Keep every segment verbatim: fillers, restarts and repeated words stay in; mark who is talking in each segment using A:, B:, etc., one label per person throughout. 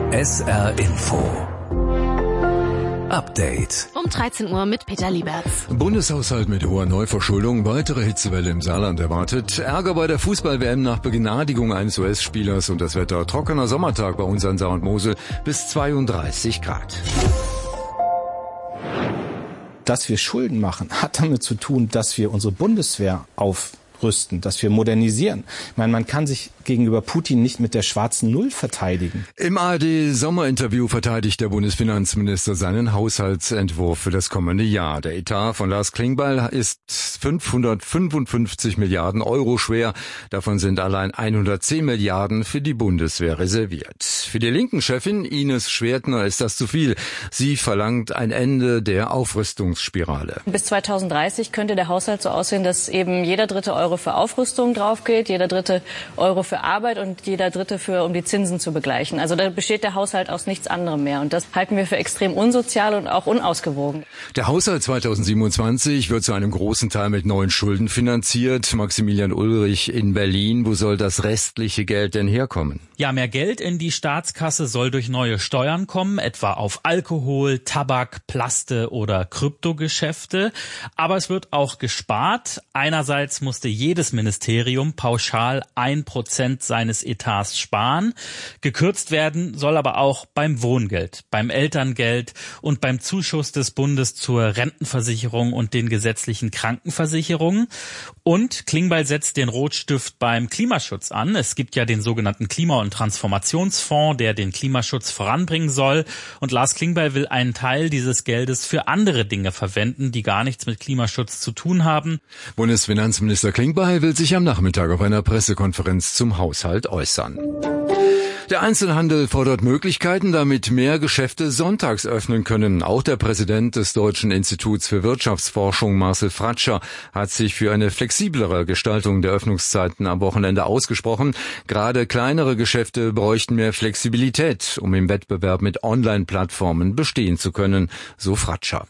A: S R Info Update.
B: Um dreizehn Uhr mit Peter Lieberts.
C: Bundeshaushalt mit hoher Neuverschuldung, weitere Hitzewelle im Saarland erwartet, Ärger bei der Fußball-W M nach Begnadigung eines U S-Spielers und das Wetter. Trockener Sommertag bei uns an Saar und Mosel bis zweiunddreißig Grad.
D: Dass wir Schulden machen, hat damit zu tun, dass wir unsere Bundeswehr aufrüsten, dass wir modernisieren. Ich meine, man kann sich gegenüber Putin nicht mit der schwarzen Null verteidigen.
C: Im A R D-Sommerinterview verteidigt der Bundesfinanzminister seinen Haushaltsentwurf für das kommende Jahr. Der Etat von Lars Klingbeil ist fünfhundertfünfundfünfzig Milliarden Euro schwer. Davon sind allein hundertzehn Milliarden für die Bundeswehr reserviert. Für die Linken-Chefin Ines Schwertner ist das zu viel. Sie verlangt ein Ende der Aufrüstungsspirale.
E: Bis zweitausenddreißig könnte der Haushalt so aussehen, dass eben jeder dritte Euro für Aufrüstung draufgeht, jeder dritte Euro für Arbeit und jeder dritte für, um die Zinsen zu begleichen. Also da besteht der Haushalt aus nichts anderem mehr. Und das halten wir für extrem unsozial und auch unausgewogen.
C: Der Haushalt zweitausendsiebenundzwanzig wird zu einem großen Teil mit neuen Schulden finanziert. Maximilian Ulrich in Berlin. Wo soll das restliche Geld denn herkommen?
F: Ja, mehr Geld in die Staatskasse soll durch neue Steuern kommen, etwa auf Alkohol, Tabak, Plaste oder Kryptogeschäfte. Aber es wird auch gespart. Einerseits musste jedes Ministerium pauschal ein Prozent seines Etats sparen. Gekürzt werden soll aber auch beim Wohngeld, beim Elterngeld und beim Zuschuss des Bundes zur Rentenversicherung und den gesetzlichen Krankenversicherungen. Und Klingbeil setzt den Rotstift beim Klimaschutz an. Es gibt ja den sogenannten Klima- und Transformationsfonds, der den Klimaschutz voranbringen soll. Und Lars Klingbeil will einen Teil dieses Geldes für andere Dinge verwenden, die gar nichts mit Klimaschutz zu tun haben.
C: Bundesfinanzminister Klingbeil will sich am Nachmittag auf einer Pressekonferenz zum Haushalt äußern. Der Einzelhandel fordert Möglichkeiten, damit mehr Geschäfte sonntags öffnen können. Auch der Präsident des Deutschen Instituts für Wirtschaftsforschung, Marcel Fratscher, hat sich für eine flexiblere Gestaltung der Öffnungszeiten am Wochenende ausgesprochen. Gerade kleinere Geschäfte bräuchten mehr Flexibilität, um im Wettbewerb mit Online-Plattformen bestehen zu können, so Fratscher.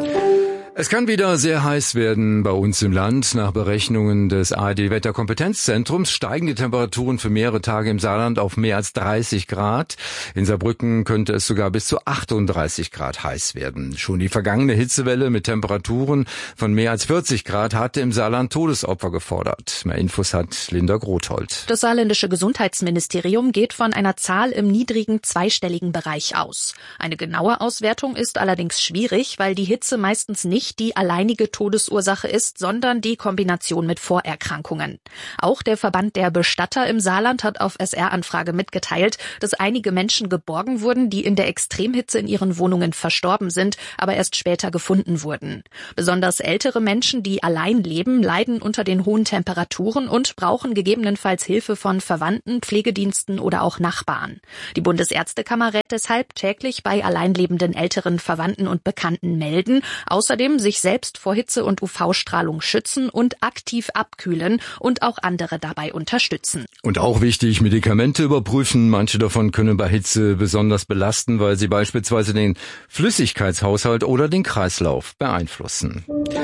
C: Es kann wieder sehr heiß werden bei uns im Land. Nach Berechnungen des A R D-Wetterkompetenzzentrums steigen die Temperaturen für mehrere Tage im Saarland auf mehr als dreißig Grad. In Saarbrücken könnte es sogar bis zu achtunddreißig Grad heiß werden. Schon die vergangene Hitzewelle mit Temperaturen von mehr als vierzig Grad hatte im Saarland Todesopfer gefordert. Mehr Infos hat Linda Grothold.
B: Das saarländische Gesundheitsministerium geht von einer Zahl im niedrigen zweistelligen Bereich aus. Eine genaue Auswertung ist allerdings schwierig, weil die Hitze meistens nicht die alleinige Todesursache ist, sondern die Kombination mit Vorerkrankungen. Auch der Verband der Bestatter im Saarland hat auf S R-Anfrage mitgeteilt, dass einige Menschen geborgen wurden, die in der Extremhitze in ihren Wohnungen verstorben sind, aber erst später gefunden wurden. Besonders ältere Menschen, die allein leben, leiden unter den hohen Temperaturen und brauchen gegebenenfalls Hilfe von Verwandten, Pflegediensten oder auch Nachbarn. Die Bundesärztekammer rät deshalb täglich bei alleinlebenden älteren Verwandten und Bekannten melden. Außerdem sich selbst vor Hitze- und U V-Strahlung schützen und aktiv abkühlen und auch andere dabei unterstützen.
C: Und auch wichtig, Medikamente überprüfen. Manche davon können bei Hitze besonders belasten, weil sie beispielsweise den Flüssigkeitshaushalt oder den Kreislauf beeinflussen.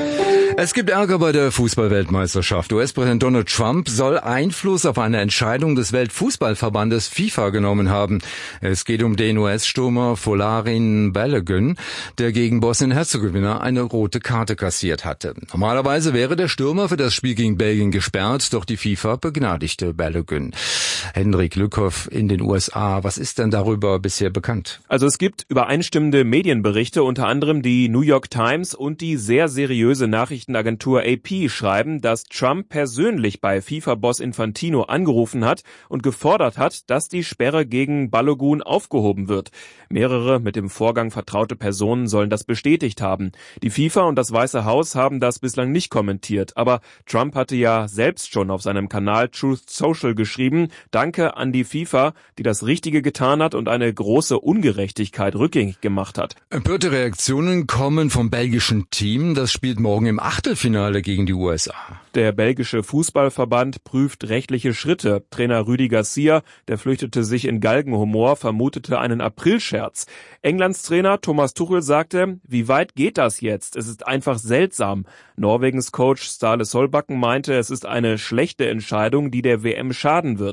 C: Es gibt Ärger bei der Fußball-Weltmeisterschaft. U S-Präsident Donald Trump soll Einfluss auf eine Entscheidung des Weltfußballverbandes FIFA genommen haben. Es geht um den U S-Stürmer Folarin Balogun, der gegen Bosnien-Herzegowina eine rote Karte kassiert hatte. Normalerweise wäre der Stürmer für das Spiel gegen Belgien gesperrt, doch die FIFA begnadigte Balogun. Hendrik Lückhoff in den U S A. Was ist denn darüber bisher bekannt?
G: Also es gibt übereinstimmende Medienberichte, unter anderem die New York Times und die sehr seriöse Nachrichtenagentur A P schreiben, dass Trump persönlich bei FIFA-Boss Infantino angerufen hat und gefordert hat, dass die Sperre gegen Balogun aufgehoben wird. Mehrere mit dem Vorgang vertraute Personen sollen das bestätigt haben. Die FIFA und das Weiße Haus haben das bislang nicht kommentiert, aber Trump hatte ja selbst schon auf seinem Kanal Truth Social geschrieben, Danke an die FIFA, die das Richtige getan hat und eine große Ungerechtigkeit rückgängig gemacht hat.
C: Empörte Reaktionen kommen vom belgischen Team. Das spielt morgen im Achtelfinale gegen die U S A.
G: Der belgische Fußballverband prüft rechtliche Schritte. Trainer Rudi Garcia, der flüchtete sich in Galgenhumor, vermutete einen Aprilscherz. Englands Trainer Thomas Tuchel sagte, wie weit geht das jetzt? Es ist einfach seltsam. Norwegens Coach Ståle Solbakken meinte, es ist eine schlechte Entscheidung, die der W M schaden wird.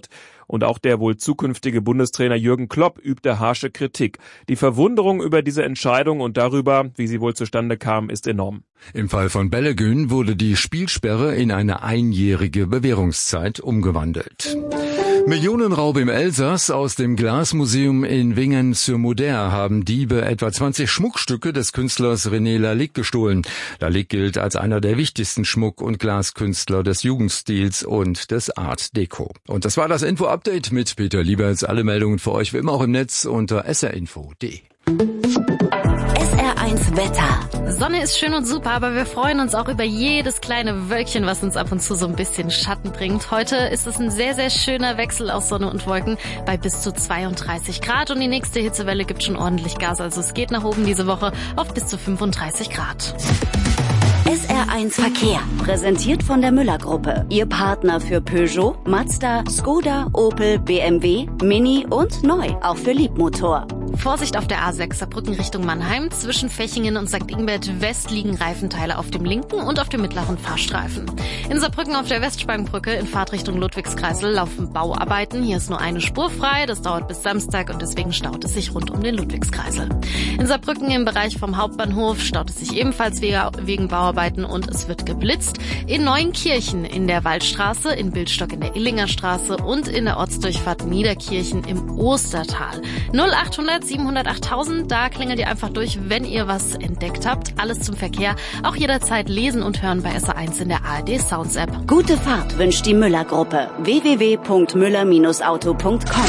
G: Und auch der wohl zukünftige Bundestrainer Jürgen Klopp übte harsche Kritik. Die Verwunderung über diese Entscheidung und darüber, wie sie wohl zustande kam, ist enorm.
C: Im Fall von Balogun wurde die Spielsperre in eine einjährige Bewährungszeit umgewandelt. Millionenraub im Elsass. Aus dem Glasmuseum in Wingen-sur-Moder haben Diebe etwa zwanzig Schmuckstücke des Künstlers René Lalique gestohlen. Lalique gilt als einer der wichtigsten Schmuck- und Glaskünstler des Jugendstils und des Art Deco. Und das war das Info-Update mit Peter Lieberts. Alle Meldungen für euch wie immer auch im Netz unter s r info punkt d e.
A: S R eins Wetter.
B: Sonne ist schön und super, aber wir freuen uns auch über jedes kleine Wölkchen, was uns ab und zu so ein bisschen Schatten bringt. Heute ist es ein sehr, sehr schöner Wechsel aus Sonne und Wolken bei bis zu zweiunddreißig Grad und die nächste Hitzewelle gibt schon ordentlich Gas. Also es geht nach oben diese Woche auf bis zu fünfunddreißig Grad.
A: S R eins Verkehr, präsentiert von der Müller-Gruppe. Ihr Partner für Peugeot, Mazda, Skoda, Opel, B M W, Mini und neu, auch für Liebmotor.
B: Vorsicht auf der A sechs Saarbrücken Richtung Mannheim. Zwischen Fechingen und Sankt Ingbert West liegen Reifenteile auf dem linken und auf dem mittleren Fahrstreifen. In Saarbrücken auf der Westsprangbrücke in Fahrtrichtung Ludwigskreisel laufen Bauarbeiten. Hier ist nur eine Spur frei. Das dauert bis Samstag und deswegen staut es sich rund um den Ludwigskreisel. In Saarbrücken im Bereich vom Hauptbahnhof staut es sich ebenfalls wegen Bauarbeiten und es wird geblitzt. In Neuenkirchen in der Waldstraße, in Bildstock in der Illinger Straße und in der Ortsdurchfahrt Niederkirchen im Ostertal. null achthundert siebenhundertachttausend, da klingelt ihr einfach durch, wenn ihr was entdeckt habt. Alles zum Verkehr, auch jederzeit lesen und hören bei S R eins in der A R D Sounds App.
A: Gute Fahrt wünscht die Müller-Gruppe. w w w punkt müller auto punkt com.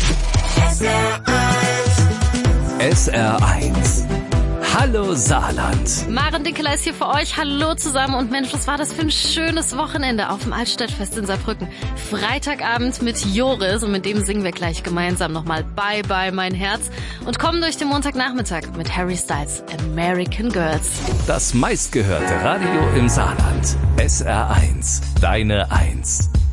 H: S R eins. Hallo Saarland.
B: Maren Dinkeler ist hier für euch. Hallo zusammen und Mensch, was war das für ein schönes Wochenende auf dem Altstadtfest in Saarbrücken. Freitagabend mit Joris und mit dem singen wir gleich gemeinsam nochmal Bye Bye Mein Herz und kommen durch den Montagnachmittag mit Harry Styles American Girls.
H: Das meistgehörte Radio im Saarland. S R eins. Deine Eins.